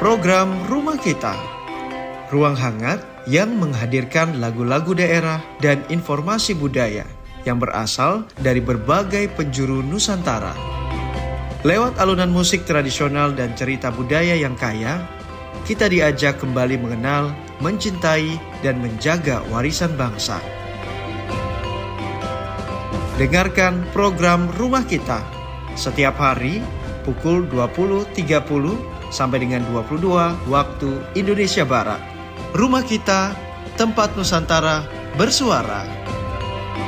Program Rumah Kita, ruang hangat yang menghadirkan lagu-lagu daerah dan informasi budaya yang berasal dari berbagai penjuru Nusantara. Lewat alunan musik tradisional dan cerita budaya yang kaya, kita diajak kembali mengenal, mencintai, dan menjaga warisan bangsa. Dengarkan program Rumah Kita setiap hari pukul 20.30 sampai dengan 22 waktu Indonesia Barat. Rumah Kita, tempat Nusantara bersuara.